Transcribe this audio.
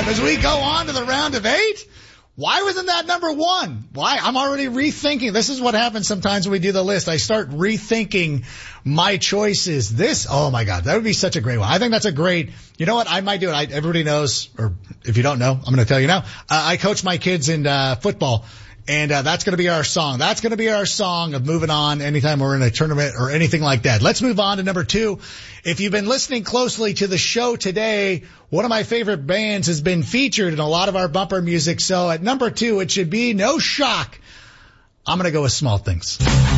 time as we go on to the round of 8. Why wasn't that number 1? Why? I'm already rethinking. This is what happens sometimes when we do the list. I start rethinking my choices. Oh my God, that would be such a great one. I think that's a great, you know what? I might do it. Everybody knows, or if you don't know, I'm going to tell you now. I coach my kids in football. And that's going to be our song. That's going to be our song of moving on anytime we're in a tournament or anything like that. Let's move on to number 2. If you've been listening closely to the show today, one of my favorite bands has been featured in a lot of our bumper music. So at number 2, it should be no shock. I'm going to go with Small Things.